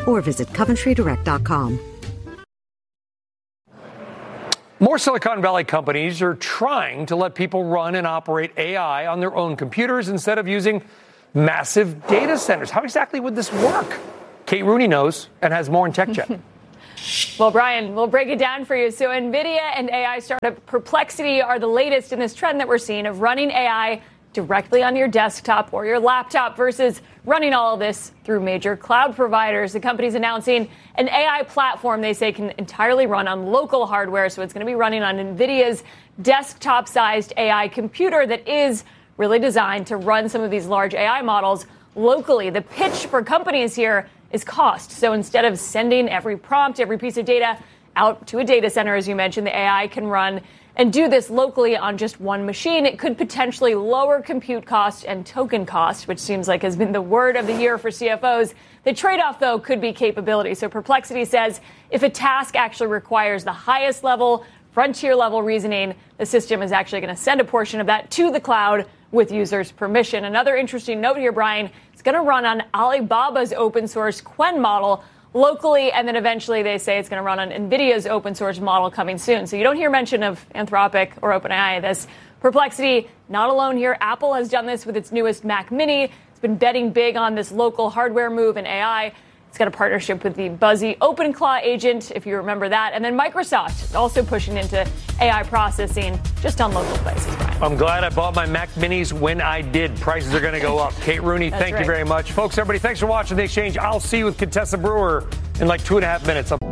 or visit CoventryDirect.com. More Silicon Valley companies are trying to let people run and operate AI on their own computers instead of using massive data centers. How exactly would this work? Kate Rooney knows and has more in Tech Jet. Well, Brian, we'll break it down for you. So NVIDIA and AI startup Perplexity are the latest in this trend that we're seeing of running AI directly on your desktop or your laptop versus running all of this through major cloud providers. The company's announcing an AI platform they say can entirely run on local hardware. So it's going to be running on NVIDIA's desktop-sized AI computer that is really designed to run some of these large AI models locally. The pitch for companies here is cost. So instead of sending every prompt, every piece of data out to a data center, as you mentioned, the AI can run and do this locally on just one machine. It could potentially lower compute cost and token cost, which seems like has been the word of the year for CFOs. The trade-off, though, could be capability. So Perplexity says if a task actually requires the highest level, frontier level reasoning, the system is actually going to send a portion of that to the cloud with users' permission. Another interesting note here, Brian, it's going to run on Alibaba's open source Qwen model locally, and then eventually they say it's going to run on NVIDIA's open source model coming soon. So you don't hear mention of Anthropic or OpenAI. This Perplexity, not alone here. Apple has done this with its newest Mac Mini. It's been betting big on this local hardware move in AI. It's got a partnership with the buzzy OpenClaw agent, if you remember that. And then Microsoft is also pushing into AI processing just on local places, Brian. I'm glad I bought my Mac Minis when I did. Prices are going to go up. Kate Rooney, thank you very much. Folks, everybody, thanks for watching The Exchange. I'll see you with Contessa Brewer in like 2.5 minutes.